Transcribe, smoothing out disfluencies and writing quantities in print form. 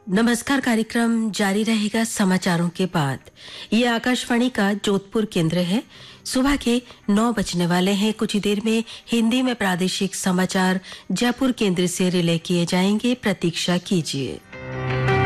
नमस्कार कार्यक्रम जारी रहेगा समाचारों के बाद। ये आकाशवाणी का जोधपुर केंद्र है। सुबह के 9 बजने वाले हैं। कुछ ही देर में हिंदी में प्रादेशिक समाचार जयपुर केंद्र से रिले किए जाएंगे। प्रतीक्षा कीजिए।